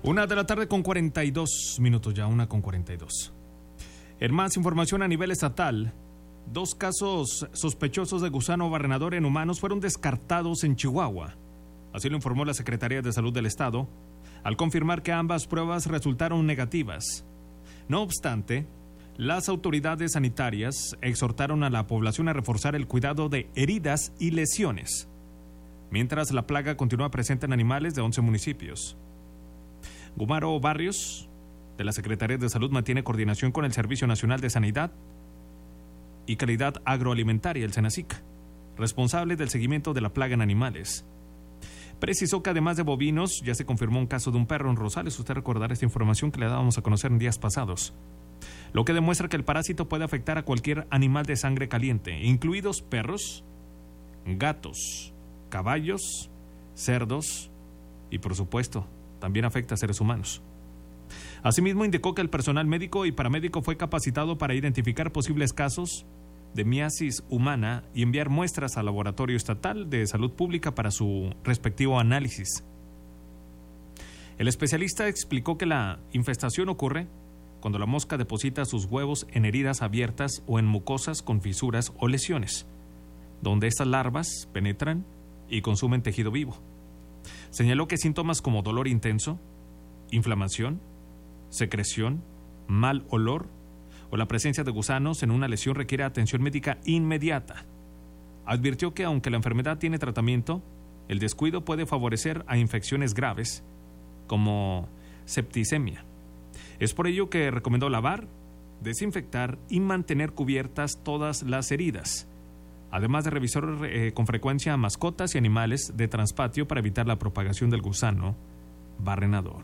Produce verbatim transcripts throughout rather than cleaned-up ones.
Una de la tarde con cuarenta y dos minutos ya, una con cuarenta y dos. En más información a nivel estatal, dos casos sospechosos de gusano barrenador en humanos fueron descartados en Chihuahua. Así lo informó la Secretaría de Salud del Estado, al confirmar que ambas pruebas resultaron negativas. No obstante, las autoridades sanitarias exhortaron a la población a reforzar el cuidado de heridas y lesiones, mientras la plaga continúa presente en animales de once municipios. Gumaro Barrios, de la Secretaría de Salud, mantiene coordinación con el Servicio Nacional de Sanidad y Calidad Agroalimentaria, el SENASIC, responsable del seguimiento de la plaga en animales. Precisó que además de bovinos, ya se confirmó un caso de un perro en Rosales. Usted recordará esta información que le dábamos a conocer en días pasados, lo que demuestra que el parásito puede afectar a cualquier animal de sangre caliente, incluidos perros, gatos, caballos, cerdos y, por supuesto, también afecta a seres humanos. Asimismo, indicó que el personal médico y paramédico fue capacitado para identificar posibles casos de miasis humana y enviar muestras al Laboratorio Estatal de Salud Pública para su respectivo análisis. El especialista explicó que la infestación ocurre cuando la mosca deposita sus huevos en heridas abiertas o en mucosas con fisuras o lesiones, donde estas larvas penetran y consumen tejido vivo. Señaló que síntomas como dolor intenso, inflamación, secreción, mal olor o la presencia de gusanos en una lesión requiere atención médica inmediata. Advirtió que aunque la enfermedad tiene tratamiento, el descuido puede favorecer a infecciones graves como septicemia. Es por ello que recomendó lavar, desinfectar y mantener cubiertas todas las heridas, además de revisar eh, con frecuencia a mascotas y animales de transpatio para evitar la propagación del gusano barrenador.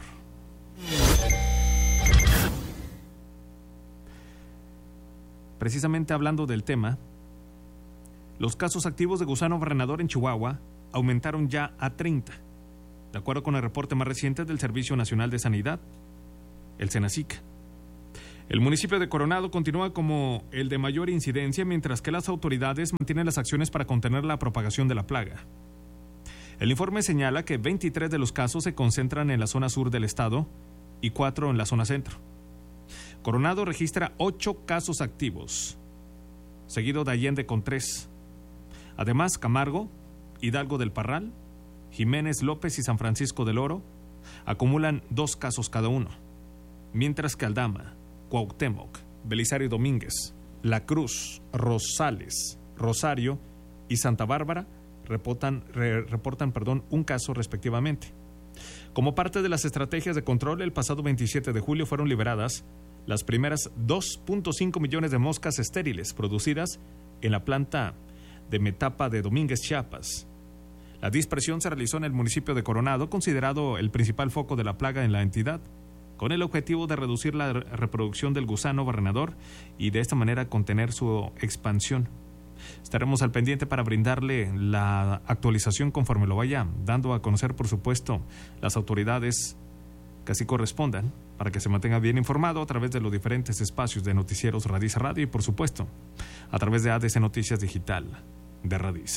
Precisamente hablando del tema, los casos activos de gusano barrenador en Chihuahua aumentaron ya a treinta, de acuerdo con el reporte más reciente del Servicio Nacional de Sanidad, el SENASIC. El municipio de Coronado continúa como el de mayor incidencia, mientras que las autoridades mantienen las acciones para contener la propagación de la plaga. El informe señala que veintitrés de los casos se concentran en la zona sur del estado y cuatro en la zona centro. Coronado registra ocho casos activos, seguido de Allende con tres. Además, Camargo, Hidalgo del Parral, Jiménez López y San Francisco del Oro acumulan dos casos cada uno, mientras que Aldama, Cuauhtémoc, Belisario Domínguez, La Cruz, Rosales, Rosario y Santa Bárbara reportan, re, reportan perdón, un caso respectivamente. Como parte de las estrategias de control, el pasado veintisiete de julio fueron liberadas las primeras dos punto cinco millones de moscas estériles producidas en la planta de Metapa de Domínguez, Chiapas. La dispersión se realizó en el municipio de Coronado, considerado el principal foco de la plaga en la entidad, con el objetivo de reducir la reproducción del gusano barrenador y de esta manera contener su expansión. Estaremos al pendiente para brindarle la actualización conforme lo vaya dando a conocer, por supuesto, las autoridades que así correspondan, para que se mantenga bien informado a través de los diferentes espacios de Noticieros Radiza Radio y, por supuesto, a través de A D C Noticias Digital de Radiza.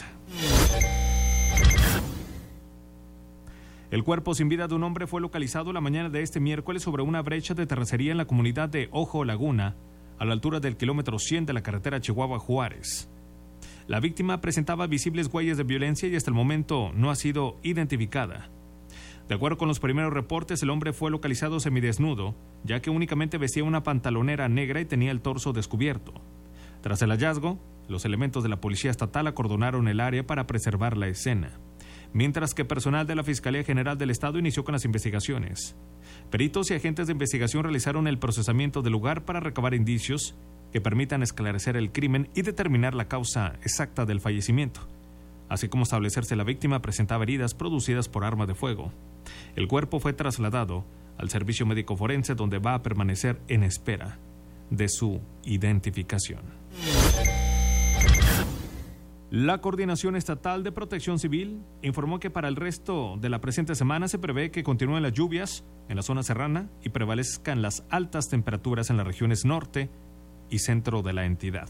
El cuerpo sin vida de un hombre fue localizado la mañana de este miércoles sobre una brecha de terracería en la comunidad de Ojo Laguna, a la altura del kilómetro cien de la carretera Chihuahua-Juárez. La víctima presentaba visibles huellas de violencia y hasta el momento no ha sido identificada. De acuerdo con los primeros reportes, el hombre fue localizado semidesnudo, ya que únicamente vestía una pantalonera negra y tenía el torso descubierto. Tras el hallazgo, los elementos de la Policía Estatal acordonaron el área para preservar la escena, mientras que personal de la Fiscalía General del Estado inició con las investigaciones. Peritos y agentes de investigación realizaron el procesamiento del lugar para recabar indicios que permitan esclarecer el crimen y determinar la causa exacta del fallecimiento, así como establecer si la víctima presentaba heridas producidas por arma de fuego. El cuerpo fue trasladado al servicio médico forense, donde va a permanecer en espera de su identificación. La Coordinación Estatal de Protección Civil informó que para el resto de la presente semana se prevé que continúen las lluvias en la zona serrana y prevalezcan las altas temperaturas en las regiones norte y centro de la entidad.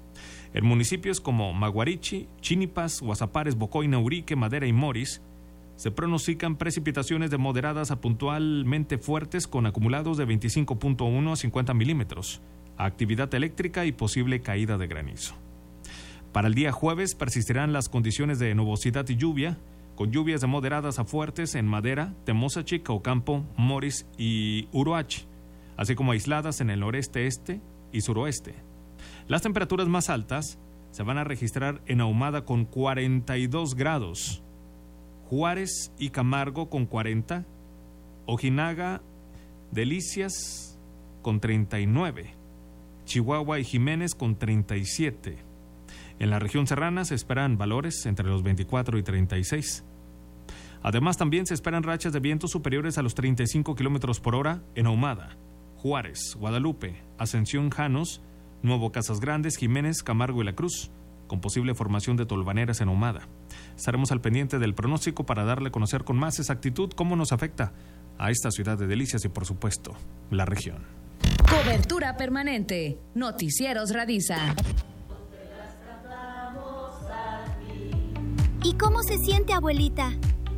En municipios como Maguarichi, Chinipas, Guasapares, Bocoina, Urique, Madera y Moris Se pronostican precipitaciones de moderadas a puntualmente fuertes con acumulados de veinticinco punto uno a cincuenta milímetros, actividad eléctrica y posible caída de granizo. Para el día jueves persistirán las condiciones de nubosidad y lluvia, con lluvias de moderadas a fuertes en Madera, Temozachic, Ocampo, Moris y Uruachi, así como aisladas en el noreste, este y suroeste. Las temperaturas más altas se van a registrar en Ahumada con cuarenta y dos grados, Juárez y Camargo con cuarenta, Ojinaga, Delicias con treinta y nueve, Chihuahua y Jiménez con treinta y siete. En la región serrana se esperan valores entre los veinticuatro y treinta y seis. Además, también se esperan rachas de viento superiores a los treinta y cinco kilómetros por hora en Ahumada, Juárez, Guadalupe, Ascensión, Janos, Nuevo Casas Grandes, Jiménez, Camargo y La Cruz, con posible formación de tolvaneras en Ahumada. Estaremos al pendiente del pronóstico para darle a conocer con más exactitud cómo nos afecta a esta ciudad de delicias y, por supuesto, la región. Cobertura permanente. Noticieros Radisa. ¿Y cómo se siente, abuelita?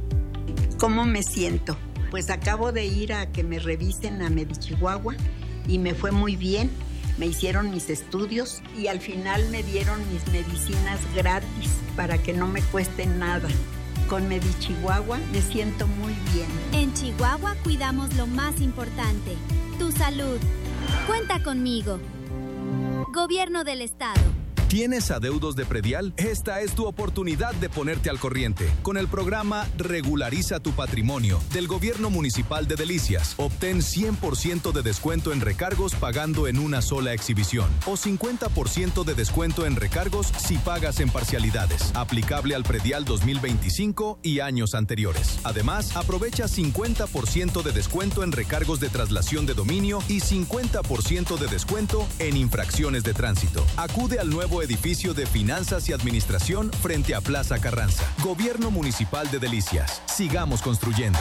¿Cómo me siento? Pues acabo de ir a que me revisen a Medichihuahua y me fue muy bien. Me hicieron mis estudios y al final me dieron mis medicinas gratis para que no me cuesten nada. Con Medichihuahua me siento muy bien. En Chihuahua cuidamos lo más importante, tu salud. Cuenta conmigo. Gobierno del Estado. ¿Tienes adeudos de predial? Esta es tu oportunidad de ponerte al corriente. Con el programa Regulariza tu Patrimonio del Gobierno Municipal de Delicias, obtén cien por ciento de descuento en recargos pagando en una sola exhibición o cincuenta por ciento de descuento en recargos si pagas en parcialidades. Aplicable al predial dos mil veinticinco y años anteriores. Además, aprovecha cincuenta por ciento de descuento en recargos de traslación de dominio y cincuenta por ciento de descuento en infracciones de tránsito. Acude al nuevo edificio de Finanzas y Administración frente a Plaza Carranza. Gobierno Municipal de Delicias. Sigamos construyendo.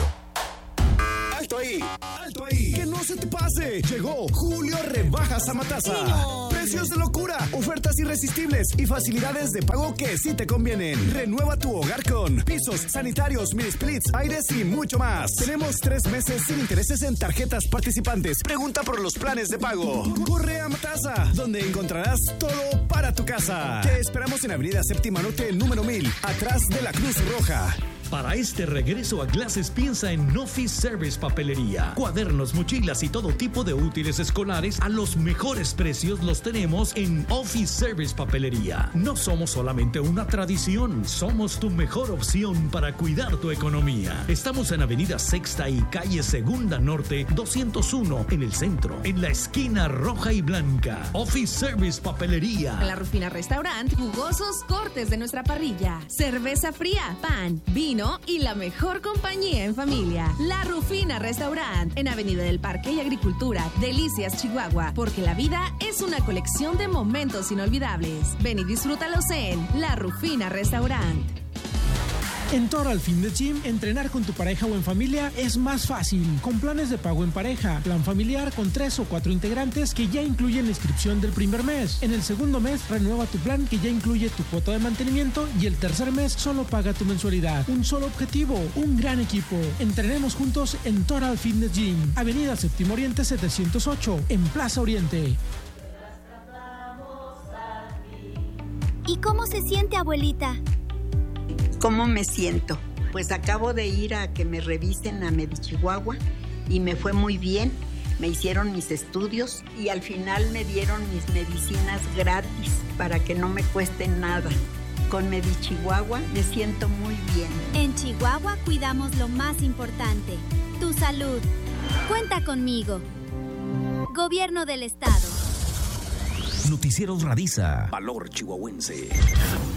¡Alto ahí! ¡Alto ahí! ¡Que no se te pase! Llegó Julio Rebajas a Matasa. No. Precios de locura, ofertas irresistibles y facilidades de pago que sí te convienen. Renueva tu hogar con pisos, sanitarios, mini splits, aires y mucho más. Tenemos tres meses sin intereses en tarjetas participantes. Pregunta por los planes de pago. Corre a Matasa, donde encontrarás todo para tu casa. Te esperamos en Avenida Séptima Norte, número mil, atrás de la Cruz Roja. Para este regreso a clases piensa en Office Service Papelería. Cuadernos, mochilas y todo tipo de útiles escolares a los mejores precios los tenemos en Office Service Papelería. No somos solamente una tradición, somos tu mejor opción para cuidar tu economía. Estamos en Avenida Sexta y Calle Segunda Norte doscientos uno en el centro, en la esquina roja y blanca. Office Service Papelería. La Rufina Restaurant, jugosos cortes de nuestra parrilla, cerveza fría, pan, vino y la mejor compañía en familia. La Rufina Restaurant, en Avenida del Parque y Agricultura, Delicias, Chihuahua, porque la vida es una colección de momentos inolvidables. Ven y disfrútalos en La Rufina Restaurant. En Total Fitness Gym, entrenar con tu pareja o en familia es más fácil. Con planes de pago en pareja, plan familiar con tres o cuatro integrantes que ya incluyen la inscripción del primer mes. En el segundo mes, renueva tu plan que ya incluye tu cuota de mantenimiento y el tercer mes solo paga tu mensualidad. Un solo objetivo, un gran equipo. Entrenemos juntos en Total Fitness Gym. Avenida Séptimo Oriente setecientos ocho, en Plaza Oriente. ¿Y cómo se siente, abuelita? ¿Cómo me siento? Pues acabo de ir a que me revisen a Medichihuahua y me fue muy bien. Me hicieron mis estudios y al final me dieron mis medicinas gratis para que no me cuesten nada. Con Medichihuahua me siento muy bien. En Chihuahua cuidamos lo más importante, tu salud. Cuenta conmigo. Gobierno del Estado. Noticieros Radisa. Valor chihuahuense.